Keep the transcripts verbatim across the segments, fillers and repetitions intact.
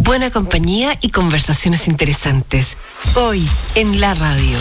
buena compañía y conversaciones interesantes. Hoy en la radio.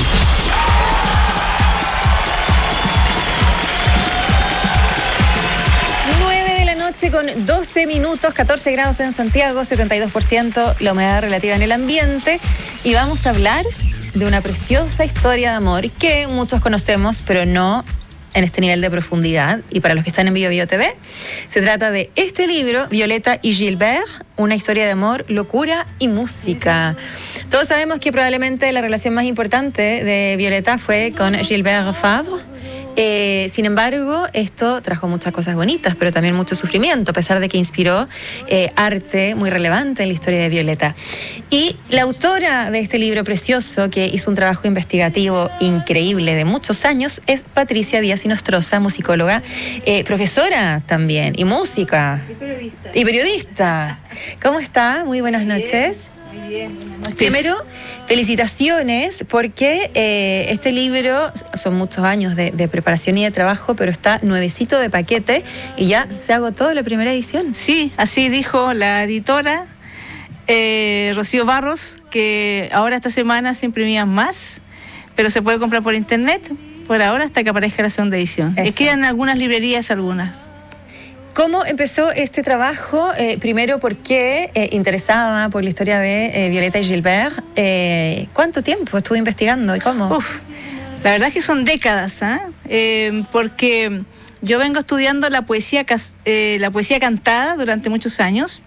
Con doce minutos, catorce grados en Santiago, setenta y dos por ciento la humedad relativa en el ambiente, y vamos a hablar de una preciosa historia de amor que muchos conocemos, pero no en este nivel de profundidad. Y para los que están en Bio Bio T V, se trata de este libro, Violeta y Gilbert, una historia de amor, locura y música. Todos sabemos que probablemente la relación más importante de Violeta fue con Gilbert Favre. Eh, sin embargo, esto trajo muchas cosas bonitas, pero también mucho sufrimiento, a pesar de que inspiró eh, arte muy relevante en la historia de Violeta. Y la autora de este libro precioso, que hizo un trabajo investigativo increíble de muchos años, es Patricia Díaz Inostroza, musicóloga, eh, profesora también, y música. Y periodista. Y periodista. ¿Cómo está? Muy buenas noches. Muy bien, buenas noches. Primero, felicitaciones, porque eh, este libro son muchos años de, de preparación y de trabajo, pero está nuevecito de paquete y ya se agotó la primera edición. Sí, así dijo la editora eh, Rocío Barros, que ahora esta semana se imprimían más, pero se puede comprar por internet por ahora hasta que aparezca la segunda edición. Eh, quedan algunas librerías, algunas. ¿Cómo empezó este trabajo? Eh, primero, ¿por qué eh, interesada por la historia de eh, Violeta y Gilbert? Eh, ¿Cuánto tiempo estuvo investigando y cómo? Uf, la verdad es que son décadas, ¿eh? Eh, porque yo vengo estudiando la poesía, eh, la poesía cantada durante muchos años,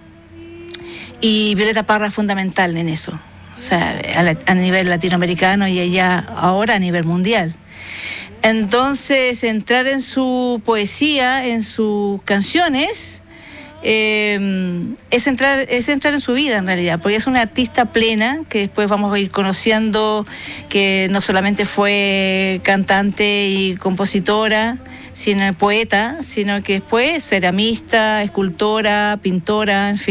y Violeta Parra es fundamental en eso, o sea, a, la, a nivel latinoamericano y ella ahora a nivel mundial. Entonces, entrar en su poesía, en sus canciones, eh, es, entrar, es entrar en su vida en realidad, porque es una artista plena que después vamos a ir conociendo, que no solamente fue cantante y compositora, sino poeta, sino que después ceramista, escultora, pintora, en fin.